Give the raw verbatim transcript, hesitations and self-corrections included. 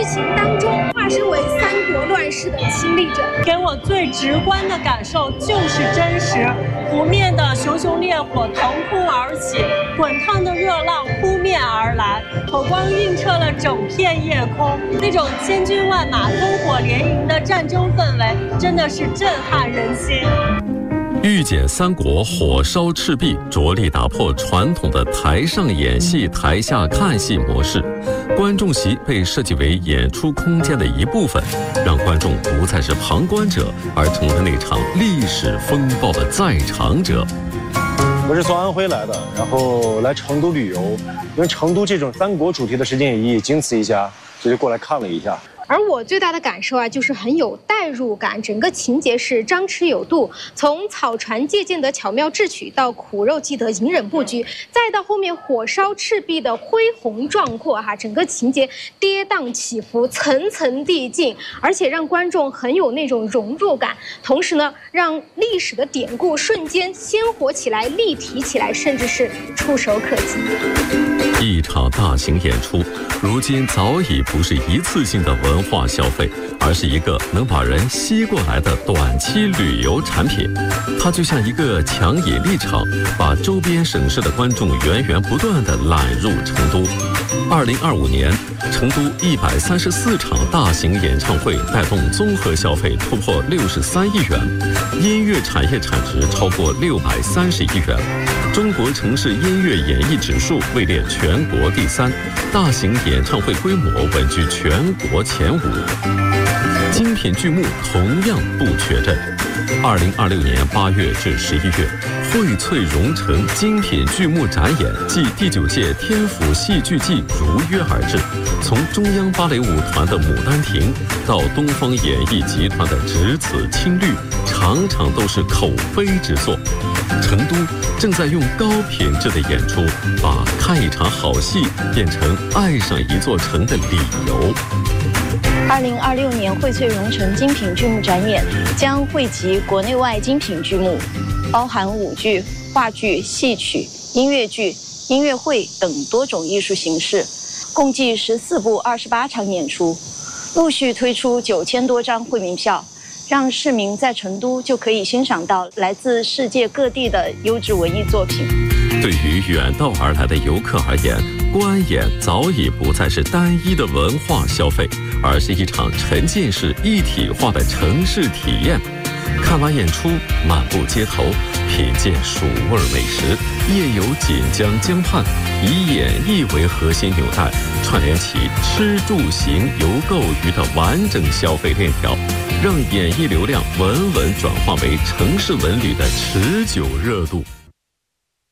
情当中化身为三国乱世的亲历者。 给我最直观的感受就是真实，湖面的熊熊烈火腾空而起，滚烫的热浪扑面而来，火光映彻了整片夜空。那种千军万马、烽火连营的战争氛围，真的是震撼人心。 御姐三国火烧赤壁，着力打破传统的台上演戏、台下看戏模式。观众席被设计为演出空间的一部分，让观众不再是旁观者，而成了那场历史风暴的在场者。 我是从安徽来的，然后来成都旅游，因为成都这种三国主题的实景演绎仅此一家，所以就过来看了一下。 而我最大的感受啊，就是很有代入感，整个情节是张弛有度，从草船借箭的巧妙智取，到苦肉计的隐忍布局，再到后面火烧赤壁的恢宏壮阔，哈，整个情节跌宕起伏，层层递进，而且让观众很有那种融入感，同时呢，让历史的典故瞬间鲜活起来、立体起来，甚至是触手可及。 一场大型演出，如今早已不是一次性的文化消费，而是一个能把人吸过来的短期旅游产品。它就像一个强引力场，把周边省市的观众源源不断地揽入成都。二零二五年，成都一百三十四场大型演唱会带动综合消费突破六十三亿元，音乐产业产值超过六百三十亿元。中国城市音乐演艺指数位列全国第三，大型演唱会规模稳居全国前五。精品剧目同样不缺阵。二零二六年八月至十一月，荟萃蓉城精品剧目展演暨第九届天府戏剧季如约而至。从中央芭蕾舞团的《牡丹亭》到东方演艺集团的《只此青绿》，场场都是口碑之作。成都正在用高品质的演出，把看一场好戏变成爱上一座城的理由。 二零二六年荟萃蓉城精品剧目展演将汇集国内外精品剧目，包含舞剧、话剧、戏曲、音乐剧、音乐会等多种艺术形式，共计十四部二十八场演出，陆续推出九千多张会民票，让市民在成都就可以欣赏到来自世界各地的优质文艺作品。 对于远道而来的游客而言，观演早已不再是单一的文化消费，而是一场沉浸式一体化的城市体验。看完演出，漫步街头，品鉴蜀味美食，夜游锦江江畔，以演艺为核心纽带，串联起吃住行游购娱的完整消费链条，让演艺流量稳稳转化为城市文旅的持久热度。